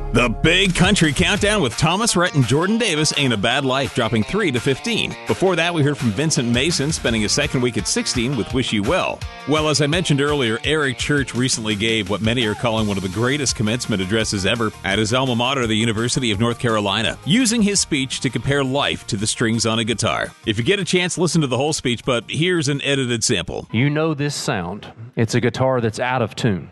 The Big Country Countdown with Thomas Rhett and Jordan Davis ain't a bad life, dropping 3 to 15. Before that, we heard from Vincent Mason, spending his second week at 16 with Wish You Well. Well, as I mentioned earlier, Eric Church recently gave what many are calling one of the greatest commencement addresses ever at his alma mater, the University of North Carolina, using his speech to compare life to the strings on a guitar. If you get a chance, listen to the whole speech, but here's an edited sample. You know this sound. It's a guitar that's out of tune.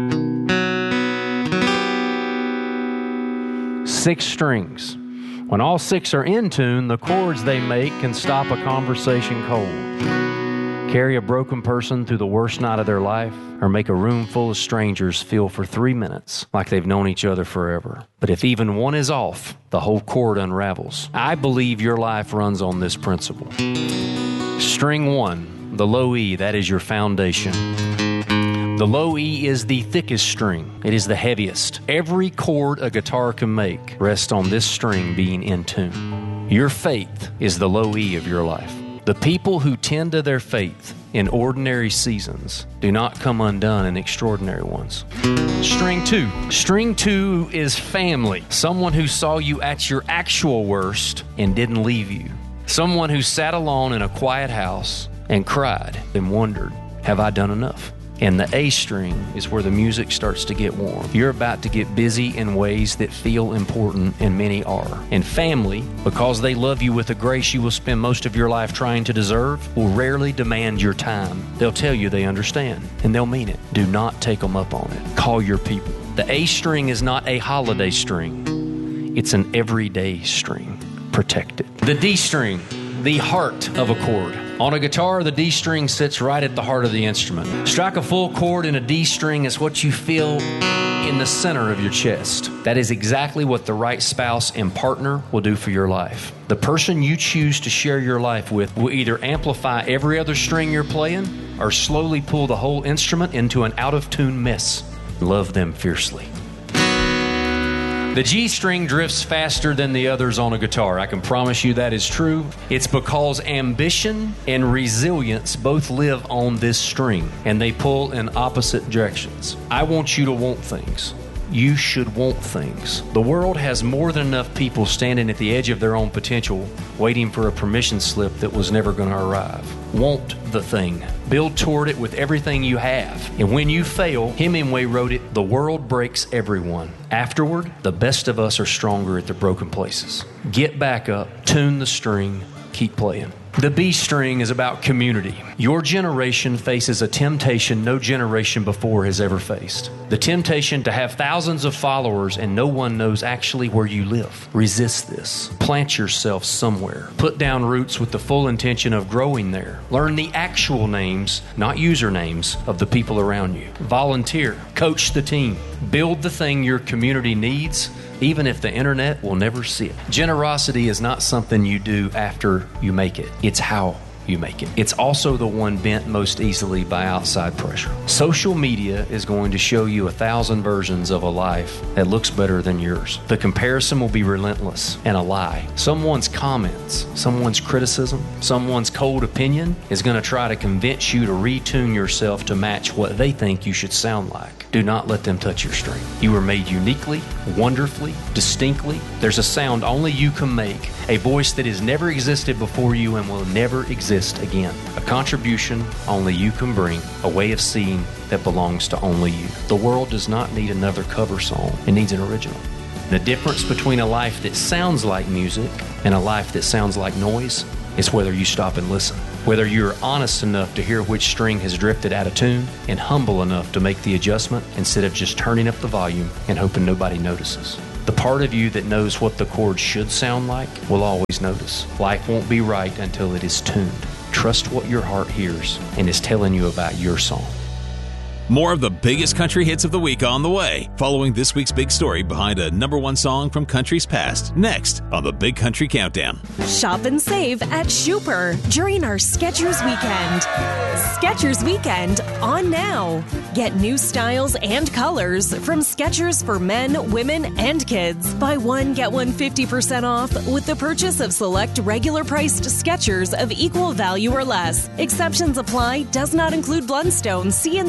6 strings. When all 6 are in tune, the chords they make can stop a conversation cold, carry a broken person through the worst night of their life, or make a room full of strangers feel for 3 minutes like they've known each other forever. But if even one is off, the whole chord unravels. I believe your life runs on this principle. String 1, the low E, that is your foundation. The low E is the thickest string. It is the heaviest. Every chord a guitar can make rests on this string being in tune. Your faith is the low E of your life. The people who tend to their faith in ordinary seasons do not come undone in extraordinary ones. String 2. String 2 is family. Someone who saw you at your actual worst and didn't leave you. Someone who sat alone in a quiet house and cried and wondered, have I done enough? And the A string is where the music starts to get warm. You're about to get busy in ways that feel important, and many are. And family, because they love you with a grace you will spend most of your life trying to deserve, will rarely demand your time. They'll tell you they understand, and they'll mean it. Do not take them up on it. Call your people. The A string is not a holiday string. It's an everyday string. Protect it. The D string, the heart of a chord. On a guitar, the D string sits right at the heart of the instrument. Strike a full chord in a D string is what you feel in the center of your chest. That is exactly what the right spouse and partner will do for your life. The person you choose to share your life with will either amplify every other string you're playing or slowly pull the whole instrument into an out-of-tune mess. Love them fiercely. The G string drifts faster than the others on a guitar. I can promise you that is true. It's because ambition and resilience both live on this string, and they pull in opposite directions. I want you to want things. You should want things. The world has more than enough people standing at the edge of their own potential, waiting for a permission slip that was never going to arrive. Want the thing. Build toward it with everything you have. And when you fail, Hemingway wrote it, the world breaks everyone. Afterward, the best of us are stronger at the broken places. Get back up, tune the string, keep playing. The B string is about community. Your generation faces a temptation no generation before has ever faced. The temptation to have thousands of followers and no one knows actually where you live. Resist this. Plant yourself somewhere. Put down roots with the full intention of growing there. Learn the actual names, not usernames, of the people around you. Volunteer. Coach the team. Build the thing your community needs, even if the internet will never see it. Generosity is not something you do after you make it. It's how you make it. It's also the one bent most easily by outside pressure. Social media is going to show you 1,000 versions of a life that looks better than yours. The comparison will be relentless and a lie. Someone's comments, someone's criticism, someone's cold opinion is going to try to convince you to retune yourself to match what they think you should sound like. Do not let them touch your string. You were made uniquely, wonderfully, distinctly. There's a sound only you can make, a voice that has never existed before you and will never exist again. A contribution only you can bring, a way of seeing that belongs to only you. The world does not need another cover song. It needs an original. The difference between a life that sounds like music and a life that sounds like noise is whether you stop and listen. Whether you're honest enough to hear which string has drifted out of tune and humble enough to make the adjustment instead of just turning up the volume and hoping nobody notices. The part of you that knows what the chord should sound like will always notice. Life won't be right until it is tuned. Trust what your heart hears and is telling you about your song. More of the biggest country hits of the week on the way, following this week's big story behind a #1 song from country's past, next on the Big Country Countdown. Shop and save at Schuper during our Skechers Weekend. Skechers Weekend on now. Get new styles and colors from Skechers for men, women, and kids. Buy one, get one 50% off with the purchase of select regular priced Skechers of equal value or less. Exceptions apply. Does not include Blundstone. See in store for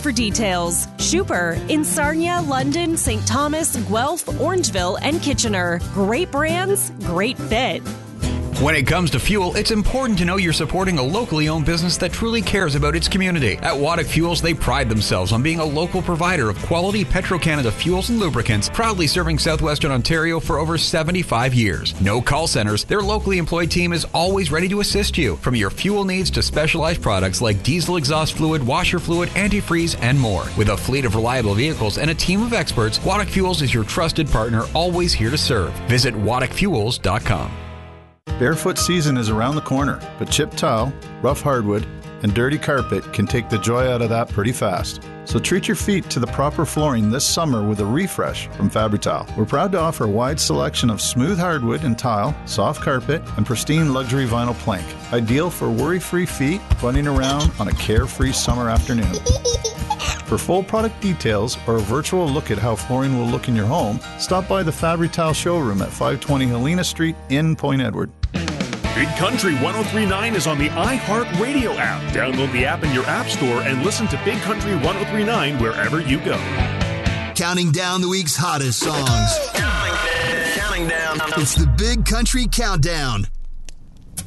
for details. Schuper in Sarnia, London, St. Thomas, Guelph, Orangeville, and Kitchener. Great brands, great fit. When it comes to fuel, it's important to know you're supporting a locally owned business that truly cares about its community. At Waddick Fuels, they pride themselves on being a local provider of quality Petro-Canada fuels and lubricants, proudly serving southwestern Ontario for over 75 years. No call centers, their locally employed team is always ready to assist you, from your fuel needs to specialized products like diesel exhaust fluid, washer fluid, antifreeze, and more. With a fleet of reliable vehicles and a team of experts, Waddick Fuels is your trusted partner, always here to serve. Visit WaddickFuels.com. Barefoot season is around the corner, but chipped tile, rough hardwood, and dirty carpet can take the joy out of that pretty fast. So treat your feet to the proper flooring this summer with a refresh from Fabri-Tile. We're proud to offer a wide selection of smooth hardwood and tile, soft carpet, and pristine luxury vinyl plank. Ideal for worry-free feet running around on a carefree summer afternoon. For full product details or a virtual look at how flooring will look in your home, stop by the Fabri-Tile showroom at 520 Helena Street in Point Edward. Big Country 103.9 is on the iHeartRadio app. Download the app in your app store and listen to Big Country 103.9 wherever you go. Counting down the week's hottest songs. Counting down. It's the Big Country Countdown.